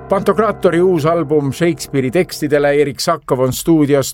Pantokraatori uus album Shakespeare'i tekstidele Erik Sakov on stuudios.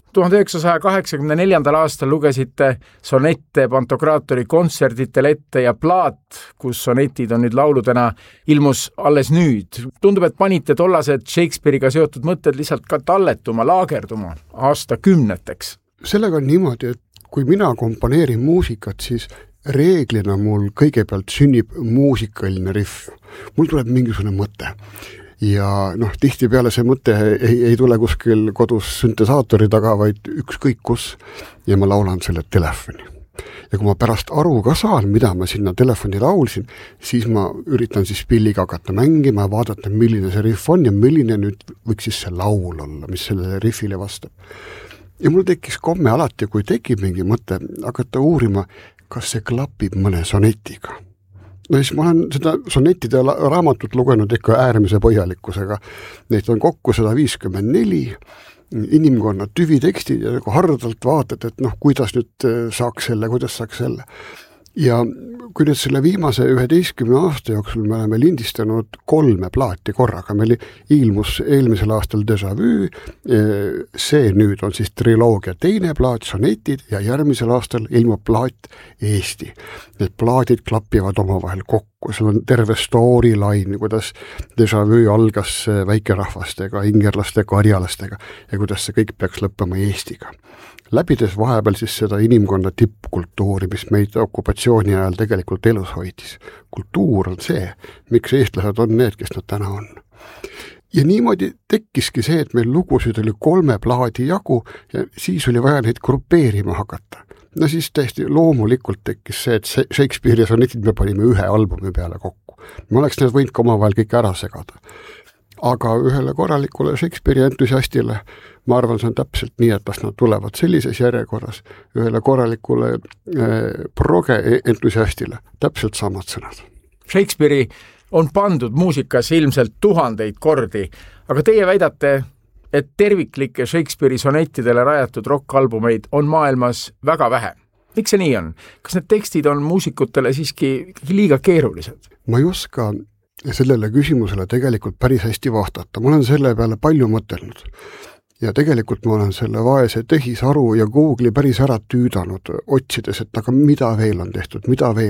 1984. aastal lugesite sonette Pantokraatori kontserditel ette ja plaat, kus sonetid on nüüd lauludena, ilmus alles nüüd. Tundub, et panite tollased Shakespeare'iga seotud mõtted lihtsalt ka talletuma, laagerduma aastakümneteks. Sellega on niimoodi, et kui mina komponeerin muusikat, siis reeglina mul kõigepealt sünnib muusikaline riff. Mul tuleb mingisugune mõte. Ja tihti peale see mõte ei tule kuskil kodus süntesaatori taga, vaid ükskõik kus, ja ma laulan selle telefoni. Ja kui ma pärast aru ka saan, mida ma sinna telefoni laulsin, siis ma üritan siis pilliga hakata mängima ja vaadata, milline see riff on ja milline nüüd võiks siis see laul olla, mis sellele riffile vastab. Ja mul tekkis komme alati, kui tekib mingi mõte, hakata uurima, kas see klapib mõne sonetiga. Siis ma olen seda sonetide raamatut lugenud ikka äärmise põhjalikkusega. Neid on kokku 154 inimkonna tüvitekstid ja hardalt vaatad, et kuidas nüüd saaks selle. Ja kui nüüd selle viimase 11 aasta jooksul me oleme lindistanud 3 plaati korraga, meil ilmus eelmisel aastal Déjà Vu, see nüüd on siis triloogia teine plaat, sonetid, ja järgmisel aastal ilmub plaat Eesti. Need plaadid klapivad omavahel kokku, seal on terve storyline, kuidas Déjà Vu algas väikerahvastega, ingerlaste, karjalastega ja kuidas see kõik peaks lõppema Eestiga. Läbides vahepeal siis seda inimkonna tippkultuuri, mis meid okupatsiooni ajal tegelikult elus hoidis. Kultuur on see, miks eestlased on need, kes nad täna on. Ja niimoodi tekkiski see, et meil lugusid oli 3 plaadi jagu ja siis oli vaja neid grupeerima hakata. Siis täiesti loomulikult tekkis see, et Shakespeare'i sonetid me panime ühe albumi peale kokku. Me oleks need võinud ka omavahel kõik ära segada. Aga ühele korralikule Shakespeare'i entusiastile, ma arvan, see on täpselt nii, et nad tulevad sellises järjekorras, ühele korralikule proge entusiastile täpselt samad sõnad. Shakespeare'i on pandud muusikas ilmselt 1000 kordi, aga teie väidate, et terviklike Shakespeare'i sonettidele rajatud rockalbumeid on maailmas väga vähe. Miks see nii on? Kas need tekstid on muusikutele siiski liiga keerulised? Ma ei oska sellele küsimusele tegelikult päris hästi vastata. Ma olen selle peale palju mõtelnud. Ja tegelikult ma olen selle vaese tehisaru ja Google'i päris ära tüüdanud, otsides, et aga mida veel on tehtud.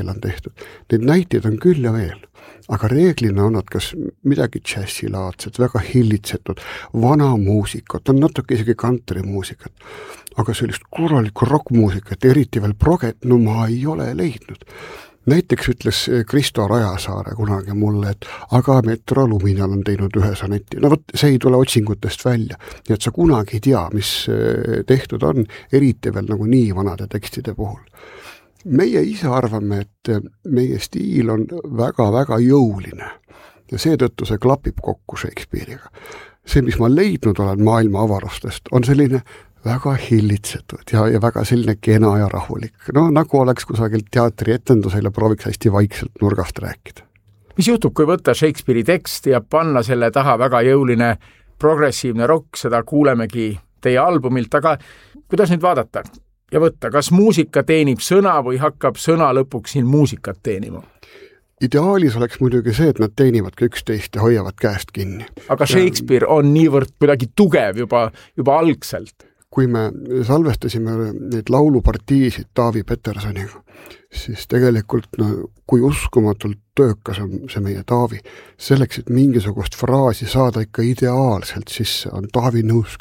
Need näiteid on küll ja veel. Aga reeglina on nad kas midagi džässilaadset, väga hillitsetud, vana muusikat, on natuke isegi countrymuusikat. Aga sellist korralikku rockmuusikat, eriti veel proget, ma ei ole leidnud. Näiteks ütles Kristo Rajasaare kunagi mulle, et aga Metro Luminal on teinud ühe sonetti. See ei tule otsingutest välja. Nii et sa kunagi ei tea, mis tehtud on, eriti veel nagu nii vanade tekstide puhul. Meie ise arvame, et meie stiil on väga-väga jõuline ja seetõttu see klapib kokku Shakespeare'iga. See, mis ma leidnud olen maailma avarustest, on selline väga hillitsetud ja väga selline kena ja rahulik. Nagu oleks kusagilt teatrietendusel ja prooviks hästi vaikselt nurgast rääkida. Mis juhtub, kui võtta Shakespeare'i tekst ja panna selle taha väga jõuline progressiivne rock, seda kuulemegi teie albumilt, aga kuidas nüüd vaadata ja võtta, kas muusika teenib sõna või hakkab sõna lõpuks siin muusikat teenima? Ideaalis oleks muidugi see, et nad teenivad ka üksteist ja hoiavad käest kinni. Aga Shakespeare on niivõrd kuidagi tugev juba algselt. Kui me salvestasime neid laulupartiisid Taavi Petersoniga, siis tegelikult kui uskumatult töökas on see meie Taavi, selleks, et mingisugust fraasi saada ikka ideaalselt sisse, on Taavi nõus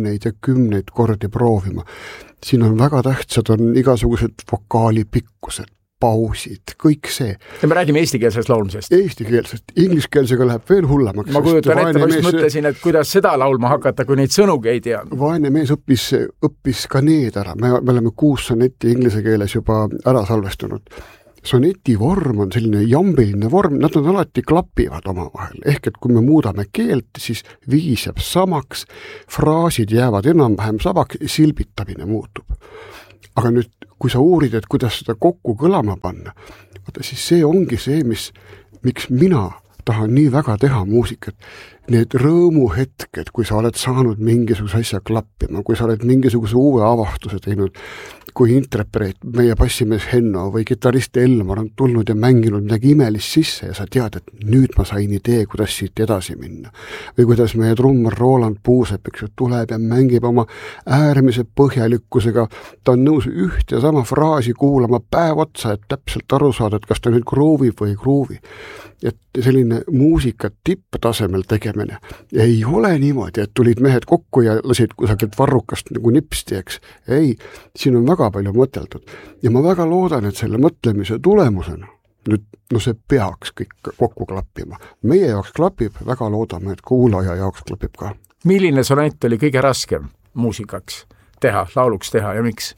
10 kordi proovima. Siin on väga tähtsad, on igasugused vokaalipikkused, pausid, kõik see. Ja me räägime eestikeelsest laulmisest. Eestikeelsest. Ingliskeelsega läheb veel hullemaks. Ma kujutan ette, ma just mõtlesin, et kuidas seda laulma hakata, kui neid sõnugi ei tea. Vaene mees õppis ka need ära. Me oleme 6 sonetti inglise keeles juba ära salvestunud. Soneti vorm on selline jambiline vorm, nad on alati klapivad omavahel. Ehk et kui me muudame keelt, siis viis jääb samaks, fraasid jäävad enam-vähem samaks, silbitamine muutub. Aga nüüd, kui sa uurid, et kuidas seda kokku kõlama panna, siis see ongi see, miks mina tahan nii väga teha muusikat, need rõõmuhetked, kui sa oled saanud mingisuguse asja klappima, kui sa oled mingisuguse uue avastuse teinud, kui interpreet, meie bassimees Henno või kitarrist Elmar on tulnud ja mänginud midagi imelist sisse ja sa tead, et nüüd ma sain idee, kuidas siit edasi minna. Või kuidas meie trummar Roland Puusepp, eks ju, tuleb ja mängib oma äärmise põhjalikkusega, ta on nõus üht ja sama fraasi kuulama päev otsa, et täpselt aru saada, et kas ta nüüd kruuvib või ei kruuvi. Et selline muusika tipptasemel tegemine ei ole niimoodi, et tulid mehed kokku ja lasid kusagilt varrukast nagu nipsti, eks. Ei, siin on väga palju mõteldud. Ja ma väga loodan, et selle mõtlemise tulemusena nüüd, see peaks kõik kokku klappima. Meie jaoks klapib, väga loodame, et kuulaja jaoks klapib ka. Milline sonett oli kõige raskem muusikaks teha, lauluks teha ja miks?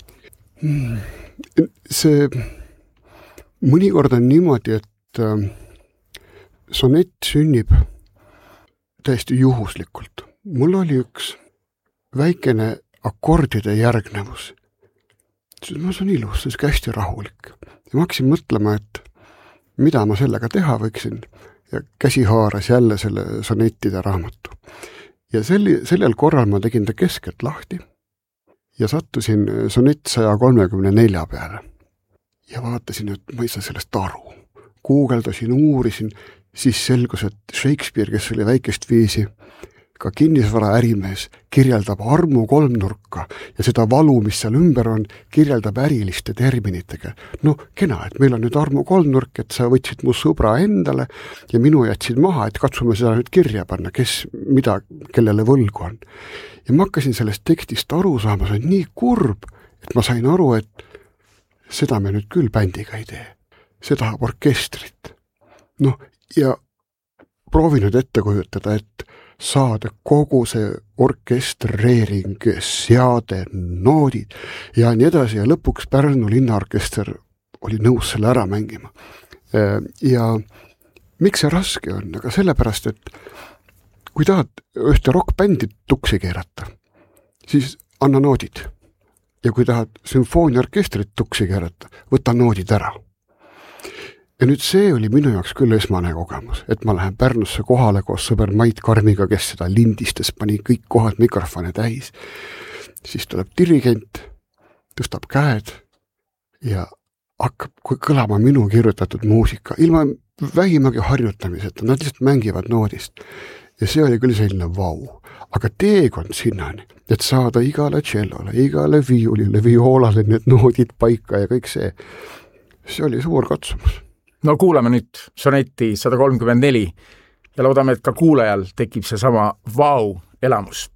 See mõnikord on niimoodi, et sonett sünnib täiesti juhuslikult. Mul oli üks väikene akordide järgnevus. See on ilus, see on hästi rahulik. Ja ma hakkasin mõtlema, et mida ma sellega teha võiksin ja käsi haaras jälle selle sonettide raamatu. Ja sellel korral ma tegin ta keskelt lahti ja sattusin sonett 134 peale. Ja vaatasin, et ma ei saa sellest aru. Guugeldasin, uurisin, siis selgus, et Shakespeare, kes oli väikest viisi, ka kinnisvara ärimees, kirjeldab armu kolmnurka ja seda valu, mis seal ümber on, kirjeldab äriliste terminitega. Kena, et meil on nüüd armu kolmnurk, et sa võtsid mu sõbra endale ja minu jätsid maha, et katsume seda nüüd kirja panna, kes mida, kellele võlgu on. Ja ma hakkasin sellest tekstist aru saama, see on nii kurb, et ma sain aru, et seda me nüüd küll bändiga ei tee. See tahab orkestrit. Ja proovin nüüd ette kujutada, et saada kogu see orkestreering, seade, noodid ja nii edasi ja lõpuks Pärnu linnaorkester oli nõus selle ära mängima. Ja miks see raske on? Aga sellepärast, et kui tahad ühte rockbändi tuksi keerata, siis anna noodid. Ja kui tahad sümfooniaorkestrit tuksi keerata, võta noodid ära. Ja nüüd see oli minu jaoks küll esmane kogemus, et ma lähen Pärnusse kohale koos sõber Mait Karmiga, kes seda lindistes pani kõik kohad mikrofone täis. Siis tuleb dirigent, tõstab käed ja hakkab kõlama minu kirjutatud muusika, ilma vähimagi harjutamiseta, nad lihtsalt mängivad noodist. Ja see oli küll selline vau. Aga teekond sinnani, et saada igale tšellole, igale viiulile, vioolale need noodid paika ja kõik see oli suur katsumus. Kuulame nüüd sonetti 134 ja loodame, et ka kuulajal tekib see sama vau elamus.